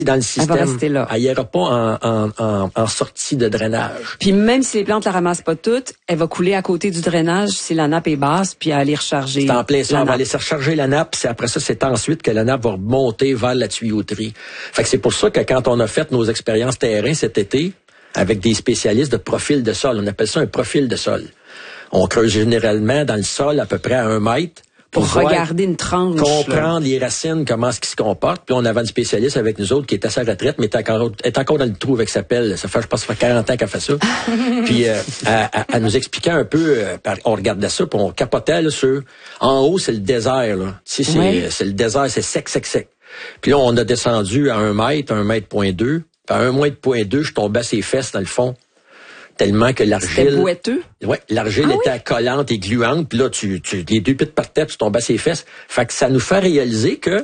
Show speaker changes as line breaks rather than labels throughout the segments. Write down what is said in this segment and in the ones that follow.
dans le système.
Elle va rester là.
Elle ira pas en sortie de drainage.
Puis même si les plantes la ramassent pas toutes, elle va couler à côté du drainage si la nappe est basse, puis aller recharger.
C'est en plein ça. On va aller se recharger la nappe, puis après ça, c'est ensuite que la nappe va remonter vers la tuyauterie. Fait que c'est pour ça que quand on a fait nos expériences terrain cet été, avec des spécialistes de profil de sol, on appelle ça un profil de sol. On creuse généralement dans le sol à peu près à 1 mètre.
Pour regarder une tranche.
Comprendre les racines, comment est-ce qu'ils se comportent. Puis on avait une spécialiste avec nous autres qui est à sa retraite, mais est encore dans le trou avec sa pelle. Je pense que ça fait 40 ans qu'elle fait ça. Puis elle nous expliquait un peu, on regardait ça, puis on capotait là, sur... En haut, c'est le désert. Là. C'est le désert, c'est sec. Puis là, on a descendu à 1 mètre, 1,2 mètre. Puis à 1,2 mètre, je tombais à ses fesses dans le fond. Tellement que l'argile...
C'était boiteux?
Oui, l'argile était collante et gluante. Puis là, les 2 pieds par tête, tu tombais à ses fesses. Fait que ça nous fait réaliser que,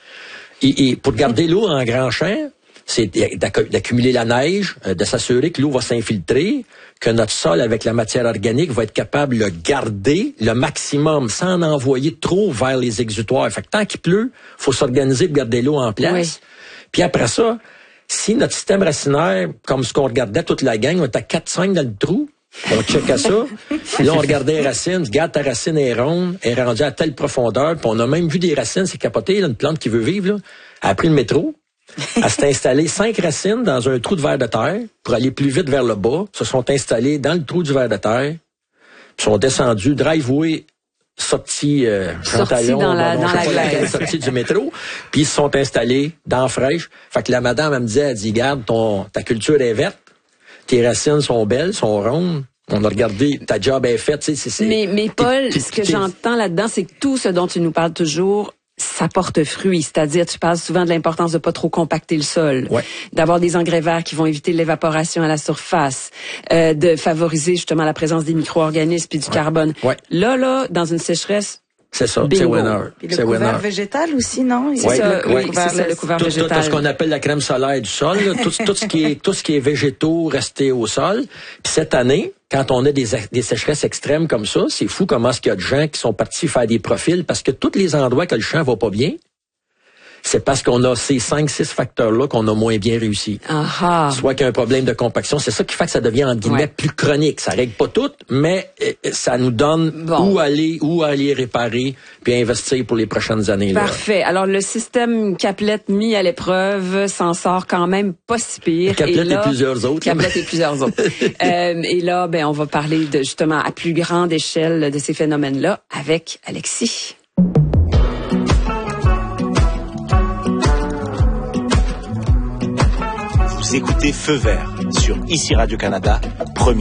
et pour garder l'eau en grand champ, c'est d'accumuler la neige, de s'assurer que l'eau va s'infiltrer, que notre sol avec la matière organique va être capable de le garder le maximum sans en envoyer trop vers les exutoires. Fait que tant qu'il pleut, faut s'organiser pour garder l'eau en place. Oui. Puis après ça, si notre système racinaire, comme ce qu'on regardait toute la gang, on était à 4-5 dans le trou, on checkait ça, puis là on regardait les racines, regarde ta racine est ronde, elle est rendue à telle profondeur, puis on a même vu des racines, c'est capoté, là, une plante qui veut vivre, là, elle a pris le métro, elle s'est installée 5 racines dans un trou de verre de terre pour aller plus vite vers le bas, se sont installées dans le trou du verre de terre, puis sont descendues, driveway, sortis
dans la glace.
sortis du métro, puis ils se sont installés dans la fraîche. Fait que la madame, elle me disait, elle dit, regarde, ta culture est verte, tes racines sont belles, sont rondes. On a regardé, ta job est faite, tu sais.
Mais Paul, ce que j'entends là-dedans, c'est que tout ce dont tu nous parles toujours, ça porte fruit. C'est-à-dire, tu parles souvent de l'importance de pas trop compacter le sol, d'avoir des engrais verts qui vont éviter l'évaporation à la surface, de favoriser justement la présence des micro-organismes puis du carbone. Là, dans une sécheresse,
c'est ça,
bingo.
c'est winner.
Puis le couvert végétal aussi, non?
C'est ça, le couvert végétal.
Tout ce qu'on appelle la crème solaire du sol, là, tout ce qui est végétaux restés au sol. Puis cette année, quand on a des sécheresses extrêmes comme ça, c'est fou comment est-ce qu'il y a de gens qui sont partis faire des profils parce que tous les endroits que le champ va pas bien, c'est parce qu'on a ces 5-6 facteurs-là qu'on a moins bien réussi. Soit qu'il y a un problème de compaction. C'est ça qui fait que ça devient, entre guillemets, plus chronique. Ça règle pas tout, mais ça nous donne où aller réparer puis investir pour les prochaines années.
Parfait.
Là.
Alors, le système Caplet mis à l'épreuve s'en sort quand même pas si pire.
Caplet et plusieurs autres.
Caplet et plusieurs autres. Et là, on va parler de justement à plus grande échelle de ces phénomènes-là avec Alexis.
Vous écoutez Feu Vert sur ICI Radio-Canada, premier